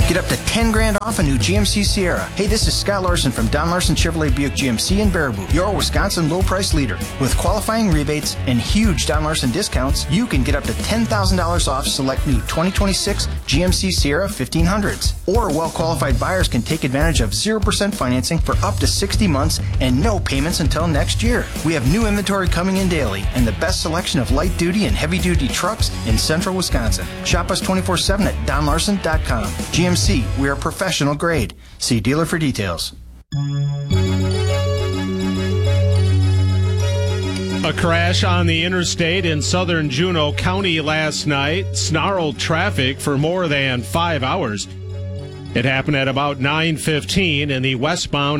Get up to 10 grand off a new GMC Sierra. Hey, this is Scott Larson from Don Larson Chevrolet Buick GMC in Baraboo, your Wisconsin low price leader. With qualifying rebates and huge Don Larson discounts, you can get up to $10,000 off select new 2026 GMC Sierra 1500s. Or well-qualified buyers can take advantage of 0% financing for up to 60 months and no payments until next year. We have new inventory coming in daily and the best selection of light-duty and heavy-duty trucks in central Wisconsin. Shop us 24/7 at donlarson.com. GMC, we are professional grade. See dealer for details. A crash on the interstate in southern Juneau County last night snarled traffic for more than 5 hours. It happened at about 9:15 in the westbound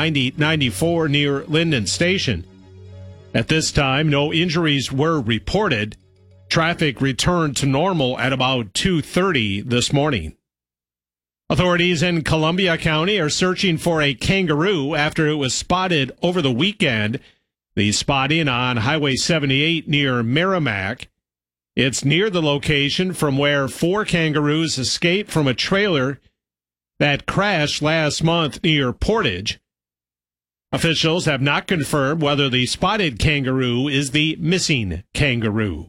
I-94 near Linden Station. At this time, no injuries were reported. Traffic returned to normal at about 2:30 this morning. Authorities in Columbia County are searching for a kangaroo after it was spotted over the weekend. The spotting on Highway 78 near Merrimack. It's near the location from where 4 kangaroos escaped from a trailer that crashed last month near Portage. Officials have not confirmed whether the spotted kangaroo is the missing kangaroo.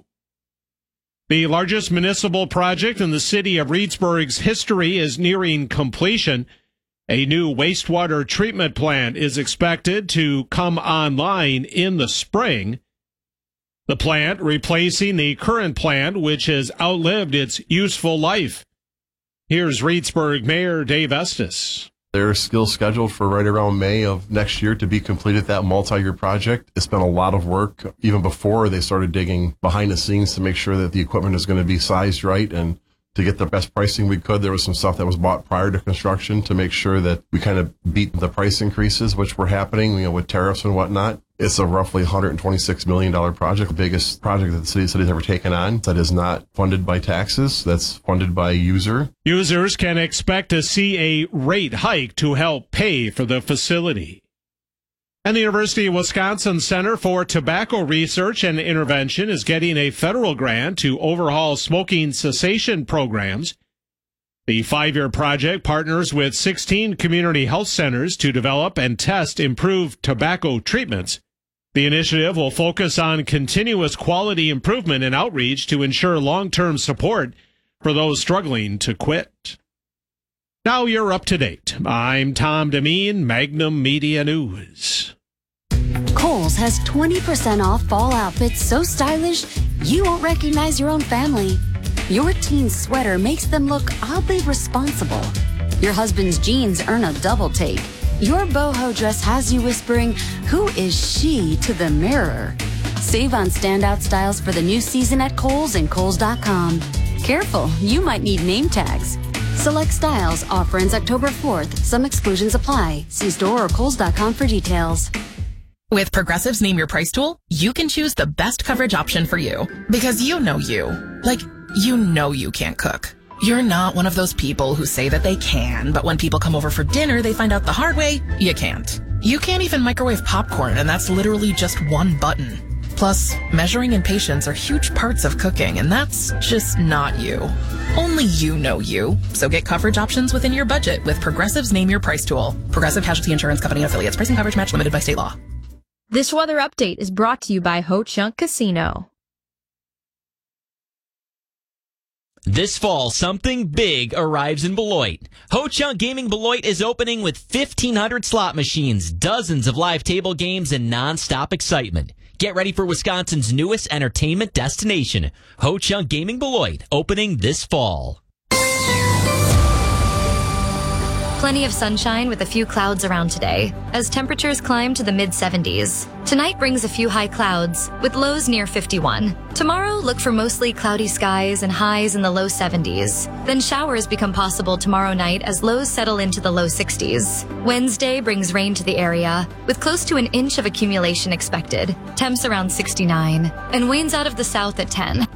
The largest municipal project in the city of Reedsburg's history is nearing completion. A new wastewater treatment plant is expected to come online in the spring. The plant replacing the current plant, which has outlived its useful life. Here's Reedsburg Mayor Dave Estes. They're still scheduled for right around May of next year to be completed, that multi-year project. It's been a lot of work even before they started digging behind the scenes to make sure that the equipment is going to be sized right and to get the best pricing we could. There was some stuff that was bought prior to construction to make sure that we kind of beat the price increases, which were happening, with tariffs and whatnot. It's a roughly $126 million project, the biggest project that the city's ever taken on that is not funded by taxes. That's funded by user. Users can expect to see a rate hike to help pay for the facility. And the University of Wisconsin Center for Tobacco Research and Intervention is getting a federal grant to overhaul smoking cessation programs. The 5-year project partners with 16 community health centers to develop and test improved tobacco treatments. The initiative will focus on continuous quality improvement and outreach to ensure long-term support for those struggling to quit. Now you're up to date. I'm Tom Demeen, Magnum Media News. Kohl's has 20% off fall outfits so stylish you won't recognize your own family. Your teen's sweater makes them look oddly responsible. Your husband's jeans earn a double take. Your boho dress has you whispering, "Who is she?" to the mirror. Save on standout styles for the new season at Kohl's and Kohls.com. Careful, you might need name tags. Select styles. Offer ends October 4th. Some exclusions apply. See store or Kohls.com for details. With Progressive's Name Your Price tool, you can choose the best coverage option for you. Because you know you. Like, you know you can't cook. You're not one of those people who say that they can, but when people come over for dinner, they find out the hard way, you can't. You can't even microwave popcorn, and that's literally just one button. Plus, measuring and patience are huge parts of cooking, and that's just not you. Only you know you. So get coverage options within your budget with Progressive's Name Your Price tool. Progressive Casualty Insurance Company and affiliates. Pricing coverage match limited by state law. This weather update is brought to you by Ho Chunk Casino. This fall, something big arrives in Beloit. Ho Chunk Gaming Beloit is opening with 1,500 slot machines, dozens of live table games, and non-stop excitement. Get ready for Wisconsin's newest entertainment destination. Ho Chunk Gaming Beloit, opening this fall. Plenty of sunshine with a few clouds around today, as temperatures climb to the mid-70s. Tonight brings a few high clouds, with lows near 51. Tomorrow, look for mostly cloudy skies and highs in the low 70s. Then showers become possible tomorrow night as lows settle into the low 60s. Wednesday brings rain to the area, with close to an inch of accumulation expected. Temps around 69, and winds out of the south at 10.